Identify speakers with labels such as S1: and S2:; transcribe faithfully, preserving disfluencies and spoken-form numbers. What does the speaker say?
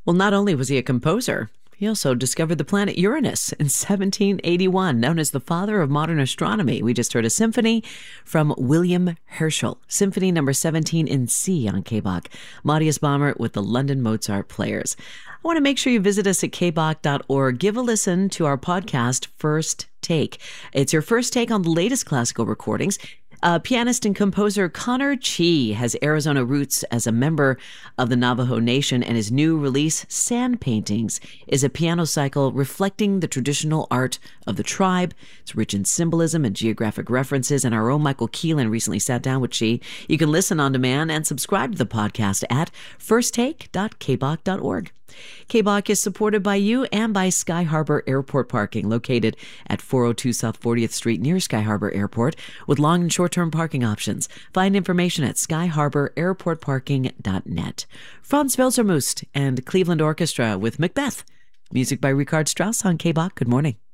S1: Well, not only was he a composer, he also discovered the planet Uranus in seventeen eighty-one, known as the father of modern astronomy. We just heard a symphony from William Herschel, Symphony number seventeen in C on K B O C. Matthias Bamert with the London Mozart Players. I want to make sure you visit us at k b o c dot org. Give a listen to our podcast, First Take. It's your first take on the latest classical recordings. Uh, pianist and composer Connor Chee has Arizona roots as a member of the Navajo Nation, and his new release, Sand Paintings, is a piano cycle reflecting the traditional art of the tribe. It's rich in symbolism and geographic references, and our own Michael Keelan recently sat down with Chee. You can listen on demand and subscribe to the podcast at first take dot k b o c dot org. K B O C is supported by you and by Sky Harbor Airport Parking, located at four oh two South fortieth Street near Sky Harbor Airport, with long and short-term parking options. Find information at sky harbor airport parking dot net. Franz Welsermust and Cleveland Orchestra with Macbeth. Music by Richard Strauss on K B O C. Good morning.